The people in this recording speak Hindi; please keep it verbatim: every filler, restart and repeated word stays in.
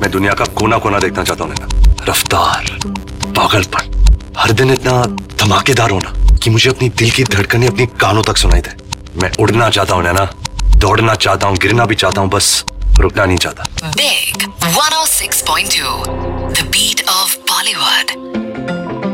मैं दुनिया का कोना कोना देखना चाहता हूँ नैना। रफ्तार, पागलपन, हर दिन इतना धमाकेदार होना कि मुझे अपनी दिल की धड़कनें अपनी कानों तक सुनाई दे। मैं उड़ना चाहता हूँ नैना, दौड़ना चाहता हूँ, गिरना भी चाहता हूँ, बस रुकना नहीं चाहता। Big one oh six point two, the beat of Bollywood.